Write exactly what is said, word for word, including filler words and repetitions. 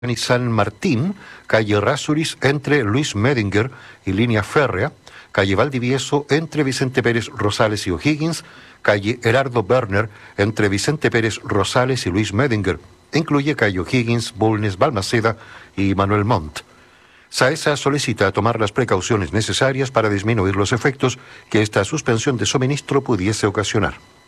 y San Martín, calle Rasuris entre Luis Medinger y Línea Férrea, calle Valdivieso entre Vicente Pérez Rosales y O'Higgins, calle Herardo Berner entre Vicente Pérez Rosales y Luis Medinger. Incluye calle O'Higgins, Bulnes, Balmaceda y Manuel Montt. SAESA solicita tomar las precauciones necesarias para disminuir los efectos que esta suspensión de suministro pudiese ocasionar.